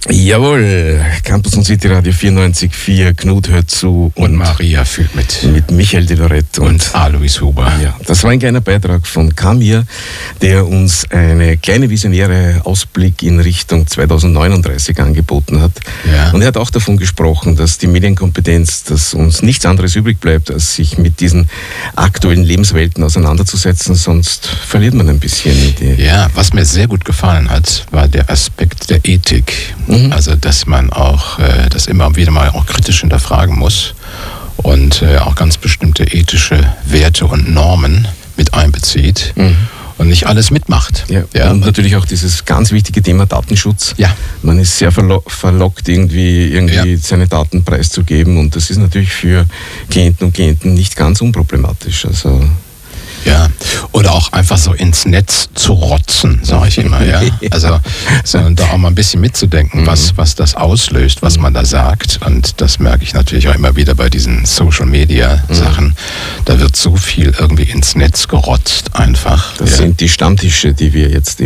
Jawohl, Campus und City Radio 94.4, Knut hört zu und Maria fühlt mit. Mit Michael de Lorette und Alois Huber. Ja, das war ein kleiner Beitrag von Kamir, der uns eine kleine visionäre Ausblick in Richtung 2039 angeboten hat. Ja. Und er hat auch davon gesprochen, dass die Medienkompetenz, dass uns nichts anderes übrig bleibt, als sich mit diesen aktuellen Lebenswelten auseinanderzusetzen, sonst verliert man ein bisschen die... Ja, was mir sehr gut gefallen hat, war der Aspekt der Ethik. Also, dass man auch das immer wieder mal auch kritisch hinterfragen muss und auch ganz bestimmte ethische Werte und Normen mit einbezieht und nicht alles mitmacht. Ja. Und natürlich auch dieses ganz wichtige Thema Datenschutz. Ja. Man ist sehr verlockt, irgendwie seine Daten preiszugeben, und das ist natürlich für Klienten und Klienten nicht ganz unproblematisch. Also ja, oder auch einfach so ins Netz zu rotzen, sage ich immer. Ja? Also da auch mal ein bisschen mitzudenken, was das auslöst, was man da sagt. Und das merke ich natürlich auch immer wieder bei diesen Social-Media-Sachen. Da wird so viel irgendwie ins Netz gerotzt einfach. Das sind die Stammtische, die wir jetzt...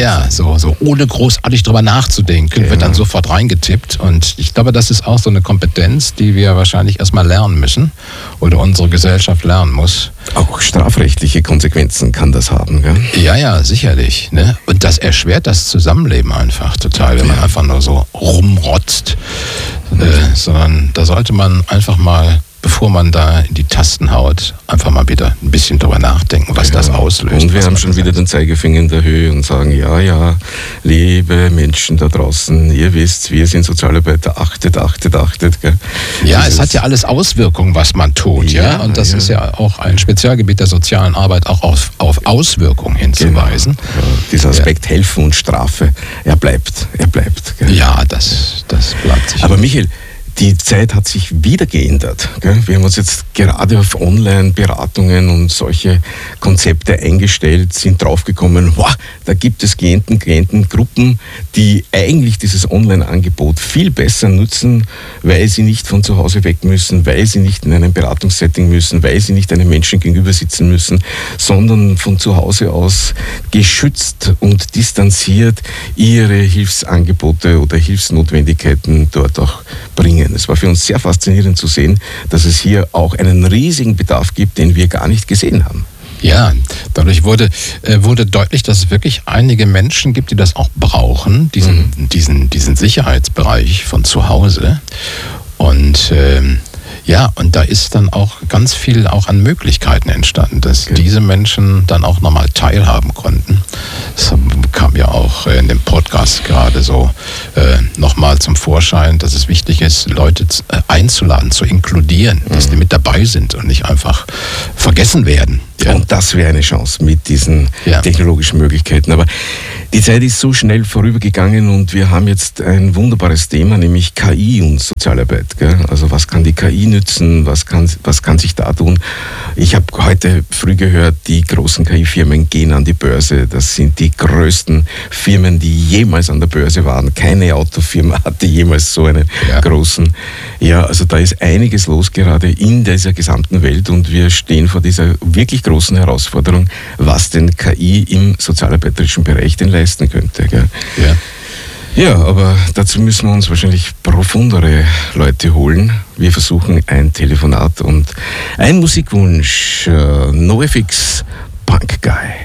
So ohne großartig drüber nachzudenken, wird dann sofort reingetippt. Und ich glaube, das ist auch so eine Kompetenz, die wir wahrscheinlich erstmal lernen müssen oder unsere Gesellschaft lernen muss. Auch strafrechtliche Konsequenzen kann das haben, gell? Ja, sicherlich. Ne? Und das erschwert das Zusammenleben einfach total, wenn man einfach nur so rumrotzt. Sondern da sollte man einfach mal, bevor man da in die Tasten haut, einfach mal wieder ein bisschen drüber nachdenken, was das auslöst. Und wir haben schon wieder den Zeigefinger in der Höhe und sagen, ja, liebe Menschen da draußen, ihr wisst, wir sind Sozialarbeiter, achtet. Gell? Ja, es hat ja alles Auswirkungen, was man tut. Ja? Und das ist ja auch ein Spezialgebiet der sozialen Arbeit, auch auf Auswirkungen hinzuweisen. Genau. Ja, dieser Aspekt Helfen und Strafe, er bleibt. Gell? Ja, das bleibt sicher. Aber Michael, die Zeit hat sich wieder geändert. Gell? Wir haben uns jetzt gerade auf Online-Beratungen und solche Konzepte eingestellt, sind draufgekommen, da gibt es Klientengruppen, die eigentlich dieses Online-Angebot viel besser nutzen, weil sie nicht von zu Hause weg müssen, weil sie nicht in einem Beratungssetting müssen, weil sie nicht einem Menschen gegenüber sitzen müssen, sondern von zu Hause aus geschützt und distanziert ihre Hilfsangebote oder Hilfsnotwendigkeiten dort auch bringen. Es war für uns sehr faszinierend zu sehen, dass es hier auch einen riesigen Bedarf gibt, den wir gar nicht gesehen haben. Ja, dadurch wurde deutlich, dass es wirklich einige Menschen gibt, die das auch brauchen, diesen Sicherheitsbereich von zu Hause. Und und da ist dann auch ganz viel auch an Möglichkeiten entstanden, dass diese Menschen dann auch nochmal teilhaben konnten. Das kam ja auch in dem Podcast gerade so nochmal zum Vorschein, dass es wichtig ist, Leute einzuladen, zu inkludieren, dass die mit dabei sind und nicht einfach vergessen werden. Ja. Und das wäre eine Chance mit diesen technologischen Möglichkeiten. Aber die Zeit ist so schnell vorübergegangen und wir haben jetzt ein wunderbares Thema, nämlich KI und Sozialarbeit. Gell? Also was kann die KI nützen, was kann sich da tun? Ich habe heute früh gehört, die großen KI-Firmen gehen an die Börse. Das sind die größten Firmen, die jemals an der Börse waren. Keine Autofirma hatte jemals so einen großen. Ja, also da ist einiges los gerade in dieser gesamten Welt und wir stehen vor dieser wirklich großen Herausforderung, was denn KI im sozialarbeiterischen Bereich denn leisten könnte. Gell? Ja, aber dazu müssen wir uns wahrscheinlich profundere Leute holen. Wir versuchen ein Telefonat und ein Musikwunsch. NoFX, Punk Guy.